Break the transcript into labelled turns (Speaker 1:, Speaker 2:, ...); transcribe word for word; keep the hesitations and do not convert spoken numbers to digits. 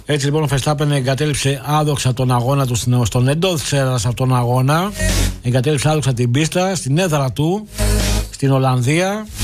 Speaker 1: Έτσι λοιπόν ο Verstappen εγκατέλειψε άδοξα τον αγώνα του στον εντός της έδρας αυτόν τον αγώνα. Εγκατέλειψε άδοξα την πίστα στην έδρα του στην Ολλανδία.